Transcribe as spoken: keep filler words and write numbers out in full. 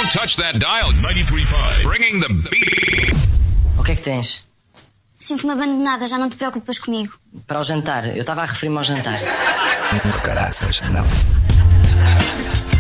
Don't touch that dial. ninety-three point five. Bringing the beat. O que é que tens? Sinto-me abandonada, já não te preocupas comigo. Para o jantar, eu estava a referir-me ao jantar. Caraças, não.